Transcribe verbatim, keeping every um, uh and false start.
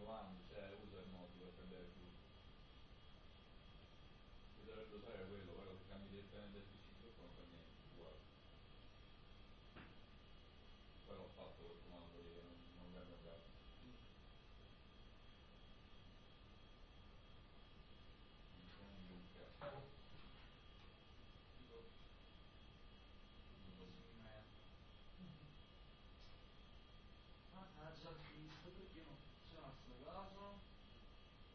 domande, cioè usa il modulo per cambiare tutto. E dovrebbe usare quello, poi lo cambi direttamente del P C, tutto non fa niente, uguale. Poi l'ho fatto col comando lì, non, non cambia cazzo. Non cambia un cazzo. Così di merda. Ah, già visto, perché non